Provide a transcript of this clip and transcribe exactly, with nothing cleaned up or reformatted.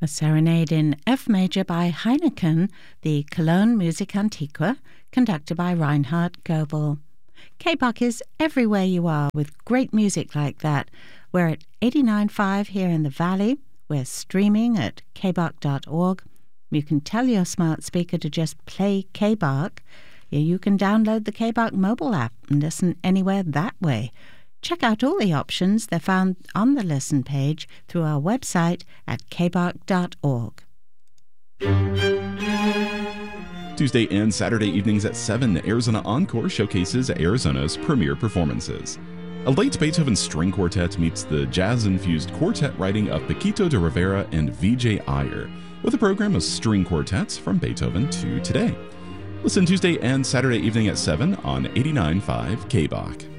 A serenade in F major by Heineken, the Cologne Musik Antiqua, conducted by Reinhard Goebel. K-Bach is everywhere you are with great music like that. We're at eighty-nine point five here in the Valley. We're streaming at k bach dot org. You can tell your smart speaker to just play K-Bach. You can download the K-Bach mobile app and listen anywhere that way. Check out all the options. They're found on the listen page through our website at k bach dot org. Tuesday and Saturday evenings at seven, Arizona Encore showcases Arizona's premier performances. A late Beethoven string quartet meets the jazz-infused quartet writing of Paquito de Rivera and V J Iyer, with a program of string quartets from Beethoven to today. Listen Tuesday and Saturday evening at seven on eighty-nine point five K-Bach.